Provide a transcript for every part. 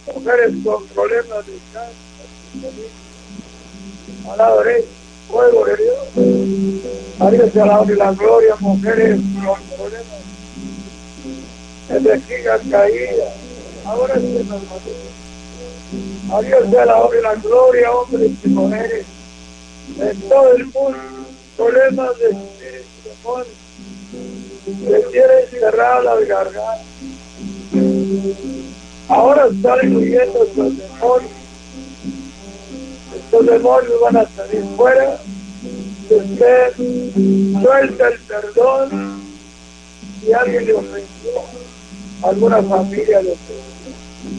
mujeres con problemas de cáncer, a la derecha, fuego de Dios. A Dios sea la honra y la gloria, mujeres con problemas de vejiga caída. Ahora sí, hermano. A Dios sea la honra y la gloria, hombres y mujeres en todo el mundo, problemas de espíritu, demonios, que quieren cerrar las gargantas. Ahora están huyendo estos demonios. Estos demonios van a salir fuera. Usted suelta el perdón si alguien le ofendió, alguna familia le ofendió,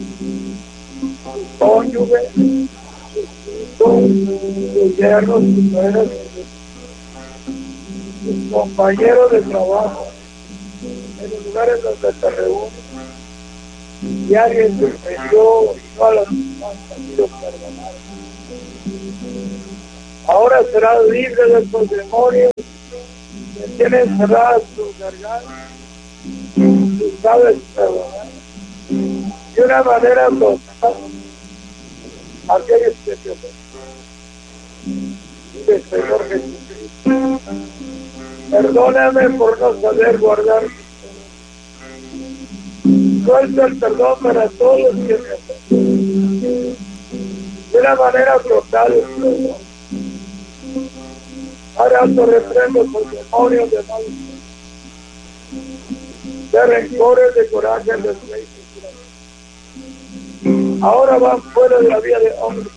su cónyuge, sus yernos, sus nueras, sus compañeros de trabajo, en los lugares donde se reúnen. Si alguien se ofendió y no a los han sido perdonados. Ahora será libre de estos demonios que tienen cerradas sus gargantas, si sabes perdonar. De una manera total, aquellos que te ofenden. Dice Señor Jesucristo, perdóname por no saber guardar. Suelta el perdón para todos los que me ofenden. De una manera total, el perdón. Ahora alto reprendo los demonios de mal, de rencores, de coraje, de pleitos. Ahora van fuera de la vida de hombres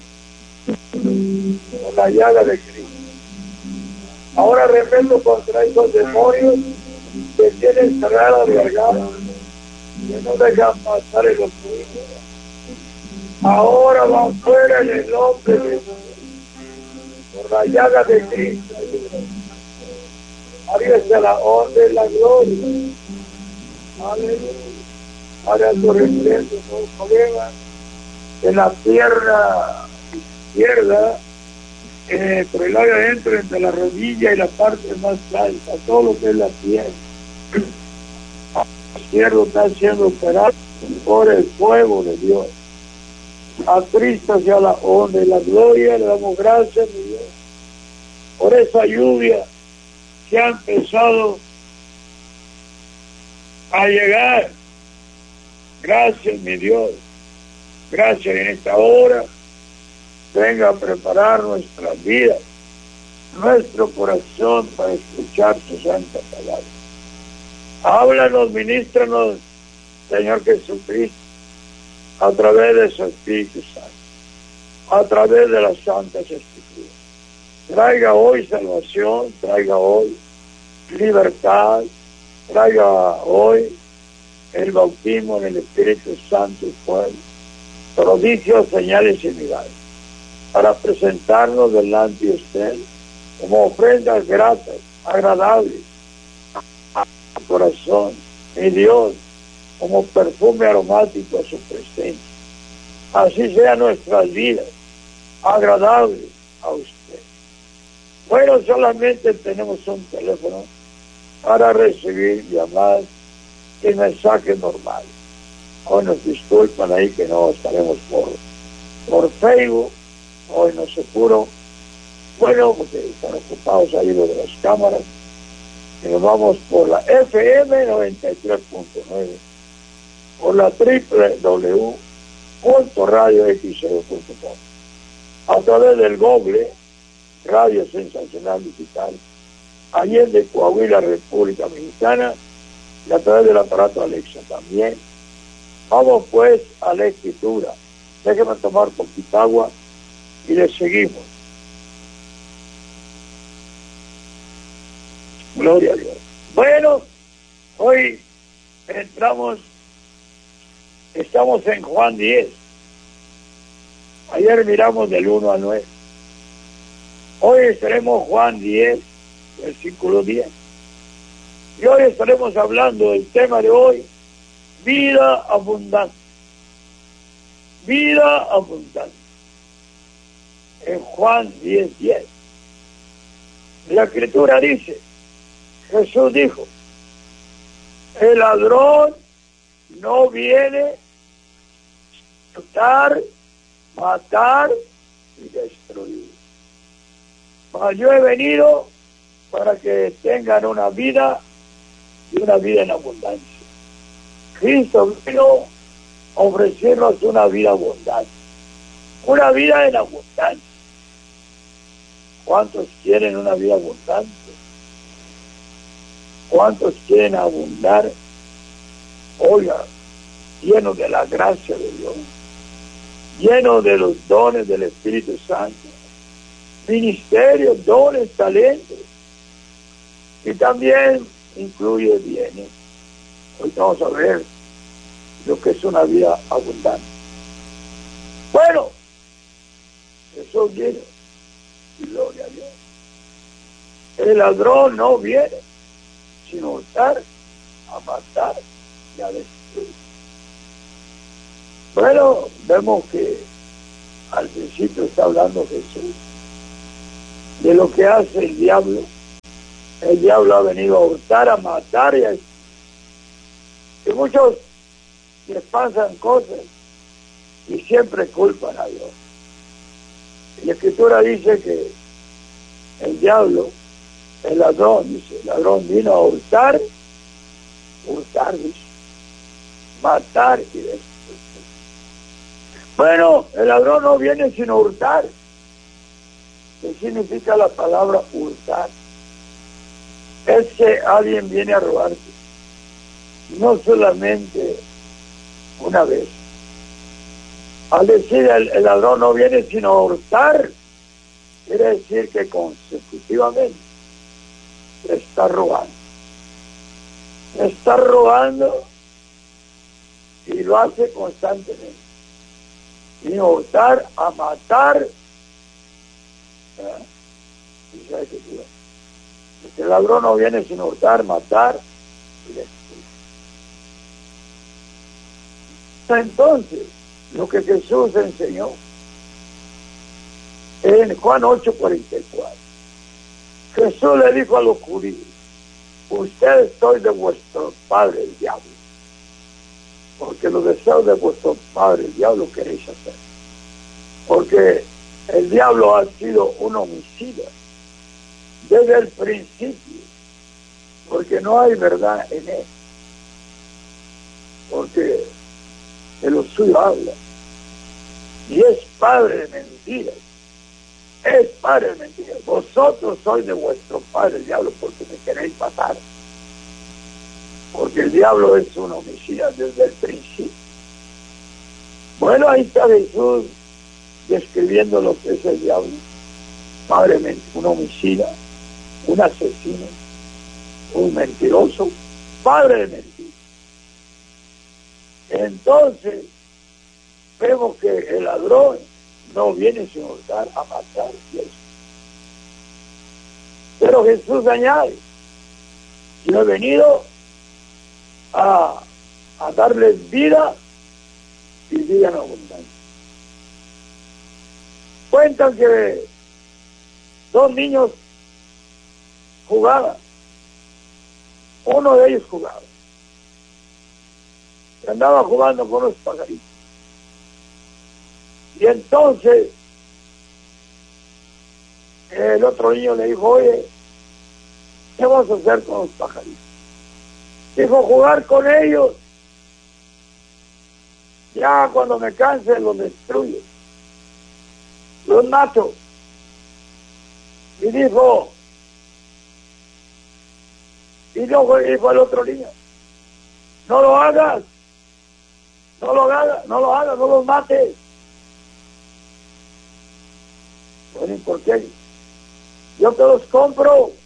con la llaga de Cristo. Ahora reprendo contra esos demonios que tienen cerrada la garganta, que no dejan pasar el oprimido. Ahora van fuera en el nombre de Jesús, por la llaga de Cristo. Arriba está la honra y la gloria. Aleluya. Ahora tu reprendo los problemas en la pierna izquierda, por el lado adentro, entre la rodilla y la parte más alta, todo lo que es la pierna. El izquierdo está siendo operado por el fuego de Dios. A Cristo sea la honra y la gloria, le damos gracias, mi Dios, por esa lluvia que ha empezado a llegar. Gracias, mi Dios. Gracias en esta hora. Venga a preparar nuestras vidas, nuestro corazón para escuchar su santa palabra. Háblanos, ministranos, Señor Jesucristo, a través de su Espíritu Santo, a través de las Santas Escrituras. Traiga hoy salvación, traiga hoy libertad, traiga hoy el bautismo en el Espíritu Santo y fuego, prodigios, señales y milagros, para presentarnos delante de usted como ofrendas gratas, agradables a su corazón, mi Dios, como perfume aromático a su presencia. Así sean nuestras vidas agradables a usted. Bueno, solamente tenemos un teléfono para recibir llamadas y mensajes normales. Hoy nos disculpan ahí que no estaremos por Facebook, hoy no se pudo. Bueno, porque están ocupados ahí lo de las cámaras, y nos vamos por la FM 93.9, por la www.radioxcero.com, a través del Google, Radio Sensacional Digital, Allende, Coahuila, República Mexicana, y a través del aparato Alexa también. Vamos pues a la escritura. Déjeme tomar poquita agua y le seguimos. Gloria a Dios. Bueno, hoy estamos en Juan 10. Ayer miramos del 1 al 9. Hoy estaremos Juan 10, versículo 10. Y hoy estaremos hablando del tema de hoy, vida abundante. Vida abundante. En Juan 10, 10. La Escritura dice, Jesús dijo, el ladrón no viene hurtar, matar y destruir. Mas yo he venido para que tengan una vida y una vida en abundancia. Cristo vino a ofrecernos una vida abundante. Una vida en abundancia. ¿Cuántos quieren una vida abundante? ¿Cuántos quieren abundar? Oiga, lleno de la gracia de Dios, lleno de los dones del Espíritu Santo, ministerios, dones, talentos, y también incluye bienes. Hoy vamos a ver lo que es una vida abundante. Bueno, Jesús viene, y gloria a Dios. El ladrón no viene sino hurtar, a matar y a destruir. Bueno, vemos que al principio está hablando Jesús de lo que hace el diablo. El diablo ha venido a hurtar, a matar y a destruir. Y muchos les pasan cosas y siempre culpan a Dios. Y la Escritura dice que el diablo, el ladrón, dice, el ladrón vino a hurtar, dice, matar y destruir. Bueno, el ladrón no viene sino hurtar. ¿Qué significa la palabra hurtar? Es que alguien viene a robarte. No solamente una vez. Al decir el ladrón no viene sino a hurtar, quiere decir que consecutivamente está robando. Está robando y lo hace constantemente. Y a hurtar, a matar. El ladrón no viene sin hurtar, matar y destruir. Entonces, lo que Jesús enseñó en Juan 8:44, Jesús le dijo a los judíos: ustedes sois de vuestro padre el diablo, porque los deseos de vuestro padre el diablo queréis hacer. Porque el diablo ha sido un homicida desde el principio, porque no hay verdad en él, porque de lo suyo habla, y es padre de mentiras, es padre de mentiras. Vosotros sois de vuestro padre el diablo, porque me queréis matar, porque el diablo es un homicida desde el principio. Bueno, ahí está Jesús describiendo lo que es el diablo: padre, un homicida, un asesino, un mentiroso, padre de mentiras. Entonces vemos que el ladrón no viene sin hurtar, a matar y a destruir. Pero Jesús añade: yo he venido a darles vida y vida en abundancia. Cuentan que dos niños jugaban. Uno de ellos jugaba. Andaba jugando con unos pajaritos. Y entonces el otro niño le dijo: oye, ¿qué vamos a hacer con los pajaritos? Dijo: jugar con ellos. Ya cuando me canse los destruyo, los mato. Y dijo al otro niño: no lo hagas, no los mates. Bueno, ¿y por qué? Yo te los compro